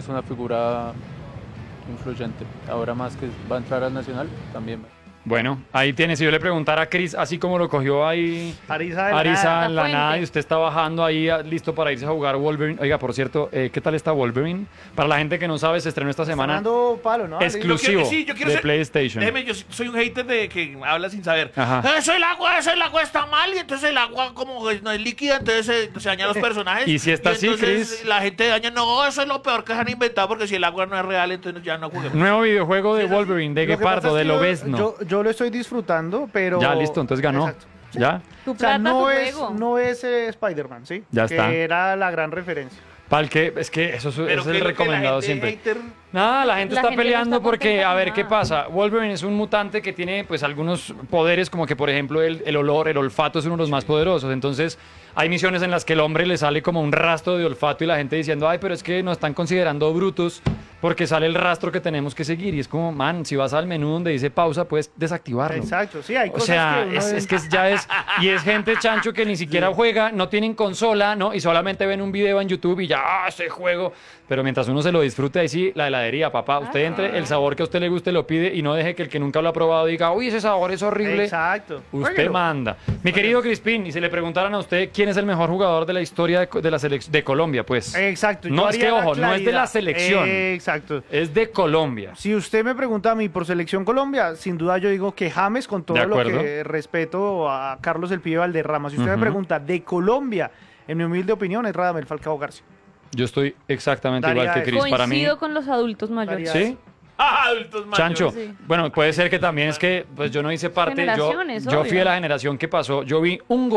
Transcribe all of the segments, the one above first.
es una figura influyente. Ahora más que va a entrar al Nacional, también. Bueno, ahí tiene. Si yo le preguntara a Chris, así como lo cogió ahí Arisa de la Arisa nada. en la Fuente. nada y usted está bajando ahí listo para irse a jugar Wolverine. Oiga, por cierto, ¿qué tal está Wolverine? Para la gente que no sabe, se estrenó esta Está semana. dando palo, ¿no? Exclusivo yo quiero de ser- PlayStation. Déjeme, yo soy un hater de que habla sin saber. Ajá. Eso el agua está mal y entonces el agua como no es líquida, entonces se dañan los personajes. Y si está así, entonces Chris. la gente daña, no, eso es lo peor que se han inventado porque si el agua no es real, entonces ya no juguemos. Nuevo videojuego de Wolverine, de Lo que pasa Guepardo, es de que Lobezno. yo lo estoy disfrutando, pero... Ya, listo, entonces ganó. Exacto. ¿Ya? Tu O sea, plata, no tu es, juego. no es Spider-Man, ¿sí? Ya que está. era la gran referencia. Para que, es que eso es Pero el que lo que la recomendado gente siempre. hater- Nada, la gente La está gente no peleando está porque, contenta a con ver, ¿qué nada. pasa? Wolverine es un mutante que tiene, pues, algunos poderes, como que, por ejemplo, el olor, el olfato es uno de los más poderosos. Entonces, hay misiones en las que el hombre le sale como un rastro de olfato y la gente diciendo, ay, pero es que nos están considerando brutos porque sale el rastro que tenemos que seguir. Y es como, man, si vas al menú donde dice pausa, puedes desactivarlo. Exacto, sí, hay O cosas sea, que uno es que ya es... Y es gente, chancho, que ni siquiera juega, no tienen consola, ¿no? Y solamente ven un video en YouTube y ya, ese juego. Pero mientras uno se lo disfrute, ahí sí, la heladería, papá. Usted entre, el sabor que a usted le guste lo pide y no deje que el que nunca lo ha probado diga, uy, ese sabor es horrible. Exacto. Usted Jueguelo. manda. Mi querido Crispín, y si le preguntaran a usted quién es el mejor jugador de la historia de la de Colombia, pues. Exacto. yo No, es haría que, la ojo, no es de la claridad. selección. Exacto. Es de Colombia. Si usted me pregunta a mí por Selección Colombia, sin duda yo digo que James, con todo De lo acuerdo. que respeto a Carlos El Pibe Valderrama. Si usted Ujú. me pregunta de Colombia, en mi humilde opinión, es Radamel Falcao García. Yo estoy exactamente Daría igual que eso. Cris. Para mí. Coincido con los adultos mayores. Daría ¿Sí? Adultos mayores. Chancho, Sí. bueno, puede ser que también es que pues yo no hice parte, Generaciones, yo fui obvio. de la generación que pasó, yo vi un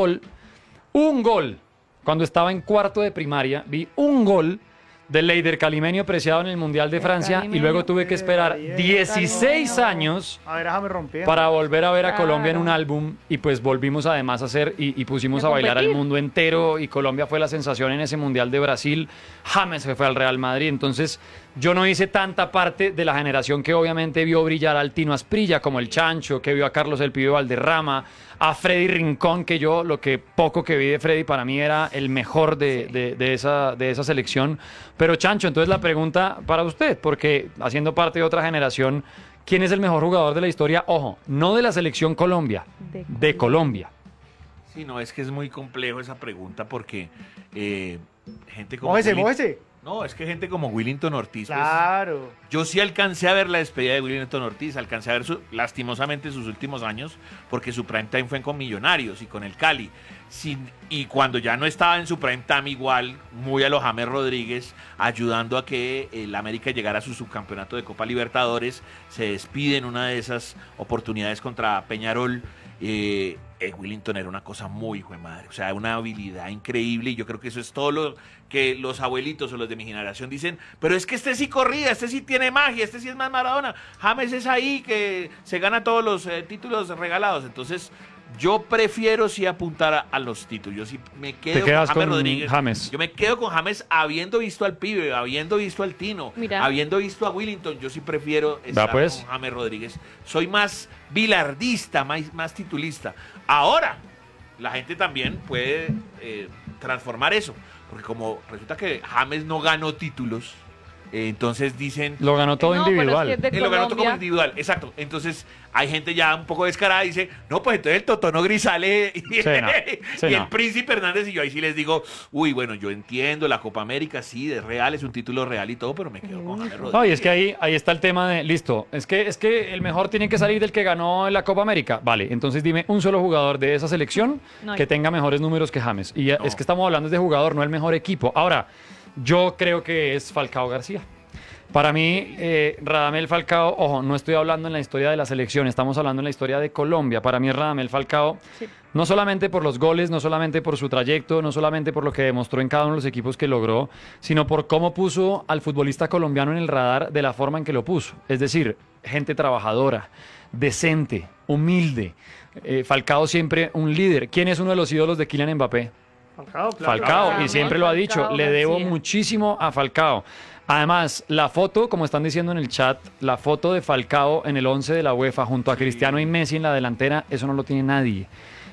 gol, cuando estaba en cuarto de primaria, vi un gol de Leider Calimenio Preciado en el Mundial de Francia y Calimenio. luego tuve que esperar Bien, 16 Calimenio. años A ver, déjame romper. para volver a ver a Claro. Colombia en un álbum y pues volvimos además a hacer y pusimos A a bailar al competir. mundo entero y Colombia fue la sensación en ese Mundial de Brasil, James se fue al Real Madrid, entonces yo no hice tanta parte de la generación que obviamente vio brillar al Tino Asprilla como el Chancho, que vio a Carlos El Pibe Valderrama, a Freddy Rincón, que yo lo que poco que vi de Freddy para mí era el mejor de esa selección. Pero Chancho, entonces la pregunta para usted, porque haciendo parte de otra generación, ¿quién es el mejor jugador de la historia? Ojo, no de la selección Colombia, de Colombia. Sí, no, es que es muy complejo esa pregunta porque gente como... Mójese, Willy- mójese. No, es que gente como Willington Ortiz, pues, Claro. yo sí alcancé a ver la despedida de Willington Ortiz, alcancé a ver lastimosamente sus últimos años, porque su prime time fue con Millonarios y con el Cali. Y cuando ya no estaba en su prime time igual, muy a lo James Rodríguez, ayudando a que el América llegara a su subcampeonato de Copa Libertadores, se despide en una de esas oportunidades contra Peñarol. Willington era una cosa muy hijo de madre, o sea, una habilidad increíble y yo creo que eso es todo lo que los abuelitos o los de mi generación dicen, pero es que este sí corría, este sí tiene magia, este sí es más Maradona, James es ahí que se gana todos los títulos regalados, entonces yo prefiero sí apuntar a los títulos, yo sí me Te quedo quedas con James con Rodríguez, James. yo me quedo con James habiendo visto al pibe, habiendo visto al Tino, Mira. habiendo visto a Willington, yo sí prefiero estar pues. con James Rodríguez. Soy más bilardista, más titulista. Ahora, la gente también puede transformar eso, porque como resulta que James no ganó títulos, entonces dicen... Lo ganó todo No, pero es individual. que de Él lo ganó todo como Colombia- individual, exacto. Entonces hay gente ya un poco descarada y dice, no, pues entonces el Totono Grisale y, Sí, no. Sí, y el no. Príncipe Hernández y yo ahí sí les digo, uy, bueno, yo entiendo, la Copa América sí, es real, es un título real y todo, pero me quedo con James Rodríguez. No, y es que ahí está el tema de, listo, es que el mejor tiene que salir del que ganó en la Copa América. Vale, entonces dime un solo jugador de esa selección No hay. que tenga mejores números que James. Y ya- No. es que estamos hablando de jugador, no el mejor equipo. Ahora, yo creo que es Falcao García. Para mí, Radamel Falcao, ojo, no estoy hablando en la historia de la selección, estamos hablando en la historia de Colombia. Para mí, Radamel Falcao, Sí. no solamente por los goles, no solamente por su trayecto, no solamente por lo que demostró en cada uno de los equipos que logró, sino por cómo puso al futbolista colombiano en el radar de la forma en que lo puso. Es decir, gente trabajadora, decente, humilde. Falcao siempre un líder. ¿Quién es uno de los ídolos de Kylian Mbappé? Falcao, claro. Falcao, y Radamel siempre lo ha dicho, Falcao le debo García. muchísimo a Falcao. Además, la foto, como están diciendo en el chat, la foto de Falcao en el 11 de la UEFA junto a Cristiano y Messi en la delantera, eso no lo tiene nadie.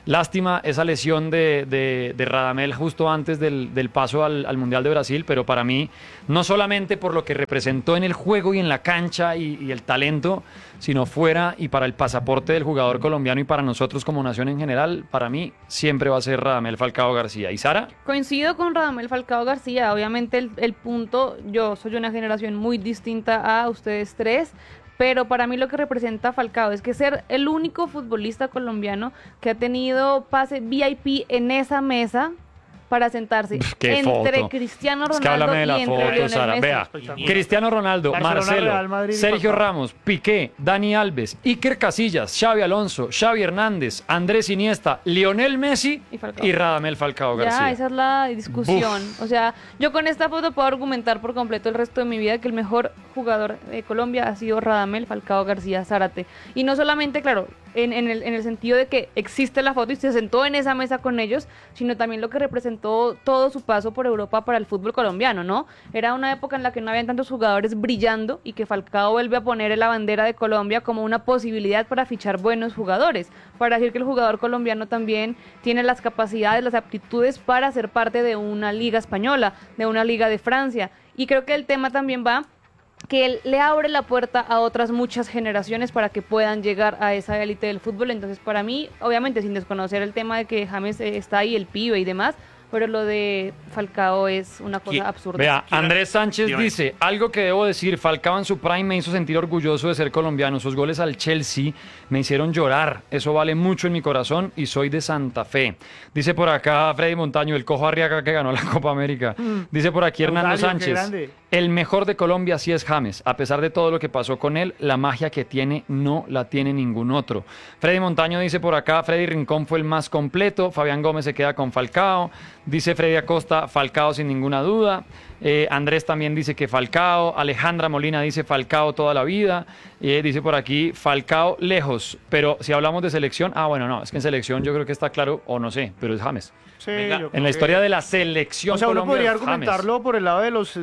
Lástima esa lesión de Radamel justo antes del paso al Mundial de Brasil, pero para mí, no solamente por lo que representó en el juego y en la cancha y el talento, sino fuera y para el pasaporte del jugador colombiano y para nosotros como nación en general, para mí siempre va a ser Radamel Falcao García. ¿Y Sara? Coincido con Radamel Falcao García. Obviamente el punto, yo soy una generación muy distinta a ustedes tres, pero para mí lo que representa Falcao es que ser el único futbolista colombiano que ha tenido pase VIP en esa mesa para sentarse ¡Qué entre foto! Cristiano Es que Ronaldo háblame de la y entre foto, Lionel Sara. Messi. Vea, Espectacular. Cristiano Ronaldo, Barcelona, Marcelo, Real Madrid y Sergio Falcao. Ramos, Piqué, Dani Alves, Iker Casillas, Xavi Alonso, Xavi Hernández, Andrés Iniesta, Lionel Messi Y Falcao. y Radamel Falcao Ya, García. esa es la discusión. O sea, yo con esta foto puedo argumentar por completo el resto de mi vida que el mejor jugador de Colombia ha sido Radamel Falcao García Zárate. Y no solamente, claro, en el sentido de que existe la foto y se sentó en esa mesa con ellos, sino también lo que representó todo su paso por Europa para el fútbol colombiano, ¿no? Era una época en la que no habían tantos jugadores brillando y que Falcao vuelve a poner la bandera de Colombia como una posibilidad para fichar buenos jugadores, para decir que el jugador colombiano también tiene las capacidades, las aptitudes para ser parte de una liga española, de una liga de Francia. Y creo que el tema también va que él le abre la puerta a otras muchas generaciones para que puedan llegar a esa élite del fútbol. Entonces, para mí, obviamente, sin desconocer el tema de que James está ahí, el pibe y demás, pero lo de Falcao es una cosa absurda. Vea, Andrés Sánchez Dígame. dice, algo que debo decir, Falcao en su prime me hizo sentir orgulloso de ser colombiano, sus goles al Chelsea me hicieron llorar, eso vale mucho en mi corazón y soy de Santa Fe. Dice por acá Freddy Montaño, el cojo Arriaga que ganó la Copa América. Dice por aquí Hernando Rosario, qué Sánchez, grande. el mejor de Colombia sí es James, a pesar de todo lo que pasó con él, la magia que tiene no la tiene ningún otro. Freddy Montaño dice por acá, Freddy Rincón fue el más completo, Fabián Gómez se queda con Falcao, dice Freddy Acosta, Falcao sin ninguna duda. Andrés también dice que Falcao, Alejandra Molina dice Falcao toda la vida, dice por aquí Falcao lejos, pero si hablamos de selección, bueno, no, es que en selección yo creo que está claro, o no sé, pero es James. Sí, Venga, yo creo En la que- historia de la selección O sea, uno Colombia podría es James. argumentarlo por el lado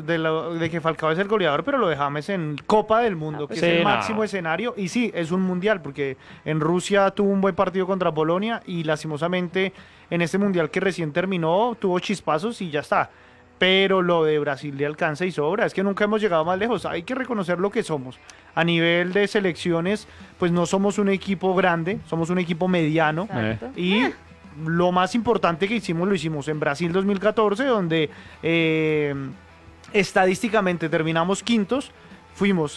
de que Falcao es el goleador, pero lo de James en Copa del Mundo, que Sí, es el no. máximo escenario. Y sí, es un mundial, porque en Rusia tuvo un buen partido contra Polonia y lastimosamente en este mundial que recién terminó tuvo chispazos y ya está. Pero lo de Brasil le alcanza y sobra. Es que nunca hemos llegado más lejos. Hay que reconocer lo que somos. A nivel de selecciones, pues no somos un equipo grande, somos un equipo mediano. Exacto. Y lo más importante que hicimos, lo hicimos en Brasil 2014, donde estadísticamente terminamos quintos, fuimos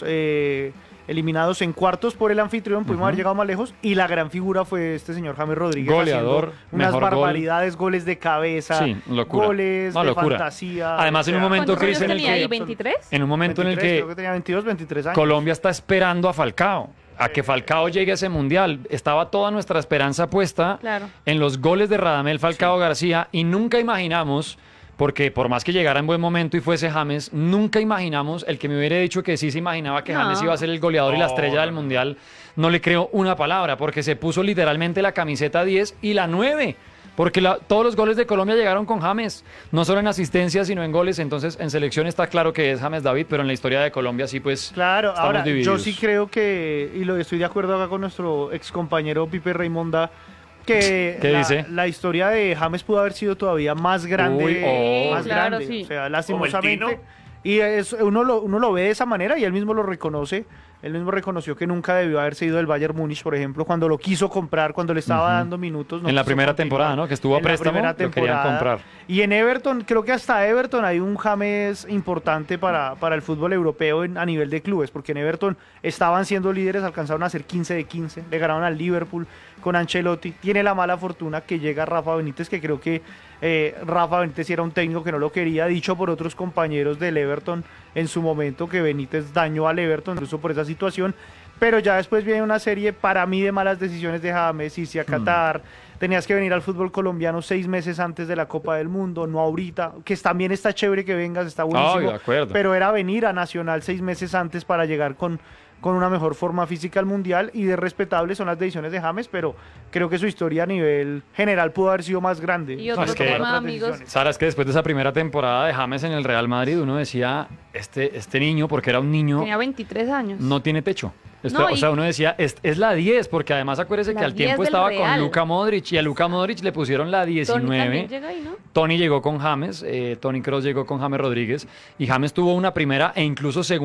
eliminados en cuartos por el anfitrión, pudimos haber llegado más lejos, y la gran figura fue este señor James Rodríguez. Goleador, haciendo unas mejor gol. barbaridades, goles de cabeza, Sí, locura. goles No, de locura. fantasía. Además, en un momento, ¿Cuántos Chris, años en el tenía ahí? que- ¿23? En un momento en el 23, que creo que tenía 22, 23 años. Colombia está esperando a Falcao, a que Falcao llegue a ese mundial. Estaba toda nuestra esperanza puesta Claro. en los goles de Radamel Falcao García y nunca imaginamos, porque por más que llegara en buen momento y fuese James, nunca imaginamos, el que me hubiera dicho que sí se imaginaba que No. James iba a ser el goleador y la estrella del mundial, no le creo una palabra, porque se puso literalmente la camiseta 10 y la 9. Porque todos los goles de Colombia llegaron con James, no solo en asistencias, sino en goles. Entonces, en selección está claro que es James David, pero en la historia de Colombia sí, pues. Claro, estamos ahora divididos. yo sí creo que, y lo estoy de acuerdo acá con nuestro ex compañero Pipe Raimonda, que ¿Qué dice? la historia de James pudo haber sido todavía más grande, Uy, más claro, grande. sí. O sea, Como el lastimosamente. Tino. Y uno lo ve de esa manera y él mismo lo reconoce. Él mismo reconoció que nunca debió haberse ido del Bayern Múnich, por ejemplo, cuando lo quiso comprar, cuando le estaba dando minutos. no En la quiso primera continuar. temporada, ¿no? Que estuvo a En la préstamo, primera lo querían comprar. Y en Everton, creo que hasta Everton hay un James importante para el fútbol europeo a nivel de clubes, porque en Everton estaban siendo líderes, alcanzaron a ser 15 de 15, le ganaron al Liverpool con Ancelotti. Tiene la mala fortuna que llega Rafa Benítez, que creo que Rafa Benítez sí era un técnico que no lo quería, dicho por otros compañeros del Everton en su momento, que Benítez dañó al Everton, incluso por esa situación. Pero ya después viene una serie, para mí, de malas decisiones de James, irse a Qatar, tenías que venir al fútbol colombiano 6 meses antes de la Copa del Mundo, no ahorita, que también está chévere que vengas, está buenísimo, de acuerdo. pero era venir a Nacional 6 meses antes para llegar con una mejor forma física al Mundial, y de respetables son las decisiones de James, pero creo que su historia a nivel general pudo haber sido más grande. Y otro es que- tema, Otras amigos, decisiones. Sara, es que después de esa primera temporada de James en el Real Madrid, uno decía, este niño, porque era un niño, tenía 23 años. no tiene techo. No, O sea, uno decía, es la 10, porque además acuérdese La que al 10 tiempo del estaba con Real. Luka Modric y a Luka Modric le pusieron la Toni 19. también llega ahí, ¿no? Toni llegó con James, Toni Kroos llegó con James Rodríguez y James tuvo una primera e incluso segunda